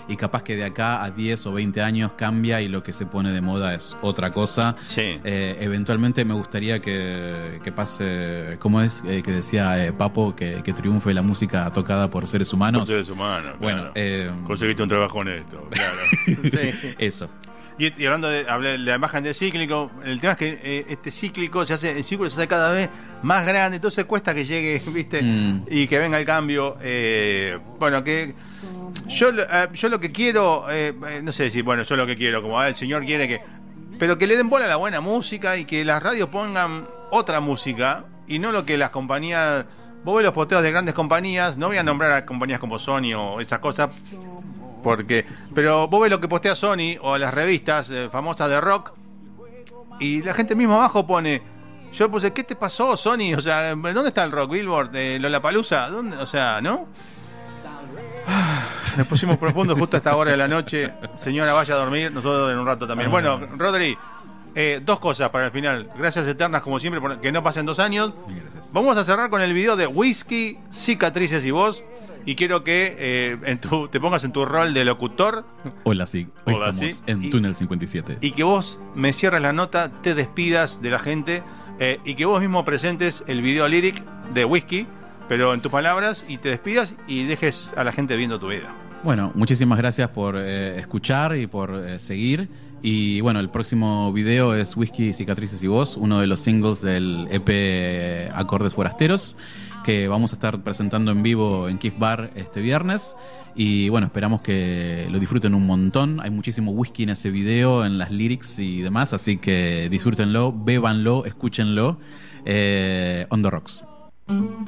y capaz que de acá a 10 o 20 años cambia y lo que se pone de moda es otra cosa. Sí. Eventualmente me gustaría que pase, ¿cómo es? Que decía Papo, que triunfe la música tocada por seres humanos. Por seres humanos, bueno, claro. Conseguiste un trabajo honesto, claro. Sí. Eso. Y hablando de la imagen de cíclico, el tema es que este cíclico el círculo se hace cada vez más grande, entonces cuesta que llegue, ¿viste? Y que venga el cambio. Bueno, que yo lo que quiero, no sé si, bueno, yo lo que quiero, como el señor quiere que, pero que le den bola a la buena música y que las radios pongan otra música y no lo que las compañías. Vos ves los posteos de grandes compañías, no voy a nombrar a compañías como Sony o esas cosas. Pero vos ves lo que postea Sony o las revistas famosas de rock y la gente mismo abajo pone, yo puse, ¿qué te pasó, Sony? O sea, ¿dónde está el rock? Billboard, Lollapalooza, ¿dónde? O sea, ¿no? Nos pusimos profundos justo a esta hora de la noche. Señora, vaya a dormir, nosotros en un rato también. Bueno, Rodri, dos cosas para el final. Gracias eternas como siempre, que no pasen 2 años. Gracias. Vamos a cerrar con el video de Whisky, Cicatrices y Voz. Y quiero que te pongas en tu rol de locutor. Hola, sí. Hoy Hola, estamos sí. en Túnel 57. Y que vos me cierres la nota, te despidas de la gente y que vos mismo presentes el video lyric de Whisky, pero en tus palabras, y te despidas y dejes a la gente viendo tu vida. Bueno, muchísimas gracias por escuchar y por seguir. Y bueno, el próximo video es Whisky, Cicatrices y Voz, uno de los singles del EP Acordes Forasteros, que vamos a estar presentando en vivo en Kif Bar este viernes. Y bueno, esperamos que lo disfruten un montón. Hay muchísimo whisky en ese video, en las lyrics y demás, así que disfrútenlo, bébanlo, escúchenlo. On the Rocks.